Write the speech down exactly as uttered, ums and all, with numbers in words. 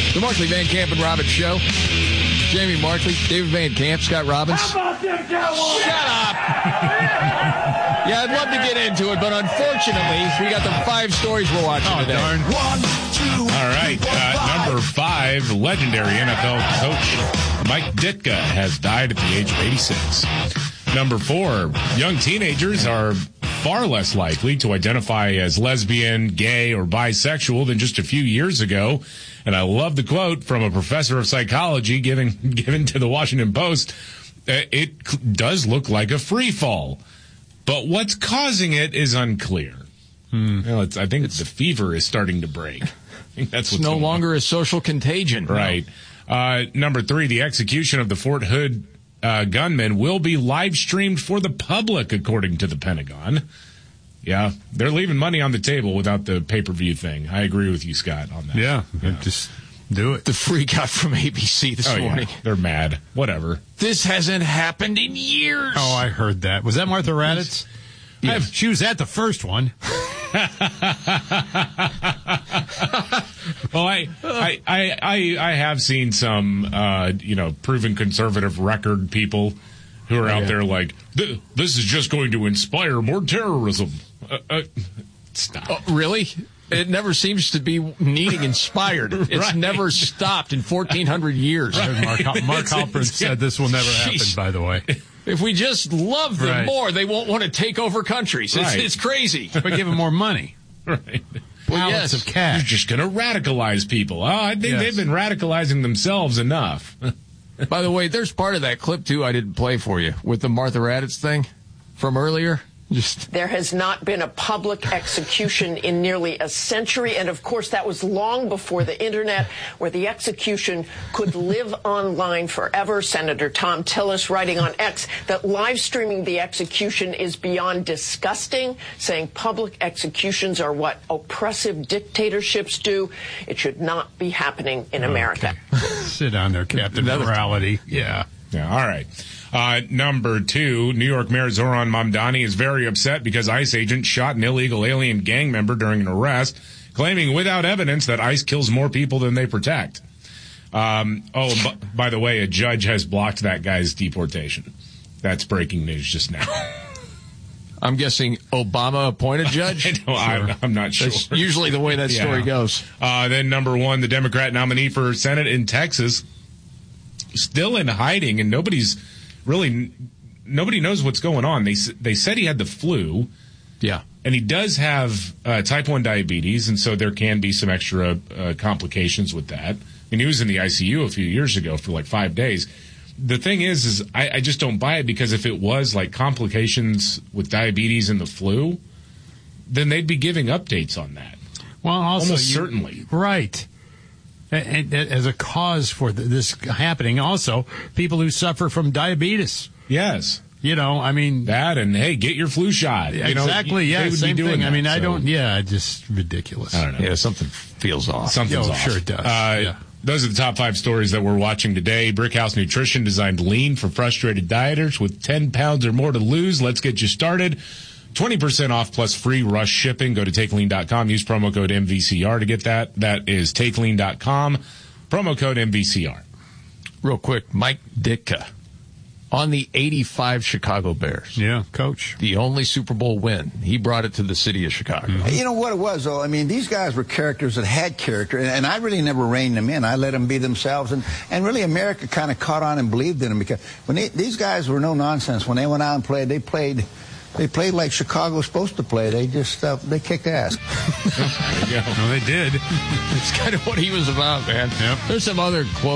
The Markley, Van Camp, and Robbins Show. Jamie Markley, David Van Camp, Scott Robbins. How about them Cowboys? Shut up! Yeah, I'd love to get into it, but unfortunately, we got the five stories we're watching oh, today. Darn. One, two, All right, uh, number five, legendary N F L coach Mike Ditka has died at the age of eighty-six. Number four, young teenagers are far less likely to identify as lesbian, gay, or bisexual than just a few years ago. And I love the quote from a professor of psychology given, given to the Washington Post. It does look like a free fall, but what's causing it is unclear. Hmm. Well, it's, I think it's, the fever is starting to break. I think that's it's what's no going longer on. a social contagion. Right. No. Uh, number three, the execution of the Fort Hood uh, gunman will be live streamed for the public, according to the Pentagon. Yeah, they're leaving money on the table without the pay-per-view thing. I agree with you, Scott, on that. Yeah, yeah. just do it. The freak out from A B C this oh, morning. Yeah. They're mad. Whatever. This hasn't happened in years. Oh, I heard that. Was that Martha Raddatz? Yes. She was at the first one. Well, I, I, I, I, I have seen some, uh, you know, proven conservative record people who are out yeah. there like, this is just going to inspire more terrorism. Uh, uh, stop. Oh, really? It never seems to be needing inspired. It's right. never stopped in fourteen hundred years. Right. Mark, Mark Halperin said this will never happen, Jeez. by the way. If we just love them right. more, they won't want to take over countries. It's, Right. it's crazy. But give them more money. Right. Well, Pallets yes. of cash. You're just going to radicalize people. Oh, I think Yes. they've been radicalizing themselves enough. By the way, there's part of that clip, too, I didn't play for you, with the Martha Raddatz thing from earlier. Just There has not been a public execution in nearly a century, and of course that was long before the internet, where the execution could live online forever. Senator Tom Tillis writing on X that live streaming the execution is beyond disgusting, saying public executions are what oppressive dictatorships do. It should not be happening in America. Okay. Sit down there, Captain Another- Morality. Yeah. Yeah, all right. Uh, number two, New York Mayor Zoran Mamdani is very upset because ICE agents shot an illegal alien gang member during an arrest, claiming without evidence that ICE kills more people than they protect. Um, oh, b- by the way, a judge has blocked that guy's deportation. That's breaking news just now. I'm guessing Obama appointed judge? no, I'm, I'm not sure. That's usually the way that story Yeah. goes. Uh, then number one, the Democrat nominee for Senate in Texas, still in hiding, and nobody's really, nobody knows what's going on. They they said he had the flu. Yeah. And he does have uh, type one diabetes, and so there can be some extra uh, complications with that. I mean, he was in the I C U a few years ago for like five days. The thing is, is I, I just don't buy it, because if it was like complications with diabetes and the flu, then they'd be giving updates on that. Well, also, Almost you- certainly. Right. And, and as a cause for th- this happening, also, people who suffer from diabetes. Yes. You know, I mean, That and, hey, get your flu shot. You know, exactly, they yeah, would be same doing thing. I that, mean, I so- don't, yeah, just ridiculous. I don't know. Yeah, something feels off. Something's Oh, off. sure it does. Uh, Yeah. Those are the top five stories that we're watching today. Brickhouse Nutrition designed lean for frustrated dieters with ten pounds or more to lose. Let's get you started. twenty percent off plus free rush shipping. Go to take lean dot com. Use promo code M V C R to get that. That is take lean dot com. Promo code M V C R. Real quick, Mike Ditka on the eighty-five Chicago Bears. Yeah, coach. The only Super Bowl win. He brought it to the city of Chicago. Mm-hmm. You know what it was, though? I mean, these guys were characters that had character, and, and I really never reined them in. I let them be themselves, and, and really America kind of caught on and believed in them, because when they, these guys were no nonsense. When they went out and played, they played they played like Chicago was supposed to play. They just uh, they kicked ass. There you go. No, they did. It's kind of what he was about, man. Yep. There's some other quotes.